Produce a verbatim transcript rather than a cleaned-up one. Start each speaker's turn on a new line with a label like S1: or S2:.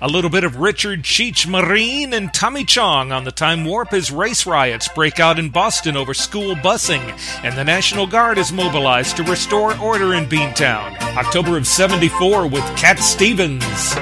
S1: A little bit of Richard Cheech Marine and Tommy Chong on the Time Warp as race riots break out in Boston over school busing, and the National Guard is mobilized to restore order in Beantown. October of seventy-four with Cat Stevens.